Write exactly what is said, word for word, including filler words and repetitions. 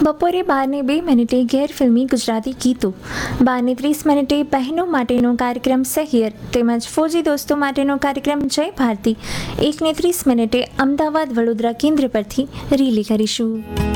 બપોરે બારને બે મિનિટે ગેરફિલ્મી ગુજરાતી ગીતો, બારને ત્રીસ મિનિટે બહેનો માટેનો કાર્યક્રમ સહિયર તેમજ ફોજી દોસ્તો માટેનો કાર્યક્રમ જય ભારતી, એકને ત્રીસ મિનિટે અમદાવાદ વડોદરા કેન્દ્ર પરથી રીલે કરીશું.